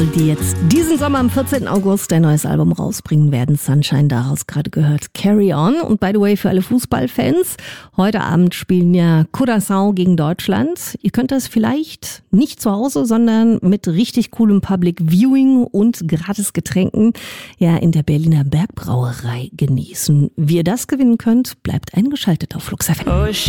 Die jetzt diesen Sommer am 14. August ein neues Album rausbringen werden. Sunshine, daraus gerade gehört Carry On. Und by the way, für alle Fußballfans, heute Abend spielen ja Curaçao gegen Deutschland. Ihr könnt das vielleicht nicht zu Hause, sondern mit richtig coolem Public Viewing und gratis Getränken ja in der Berliner Bergbrauerei genießen. Wie ihr das gewinnen könnt, bleibt eingeschaltet auf Flux FM.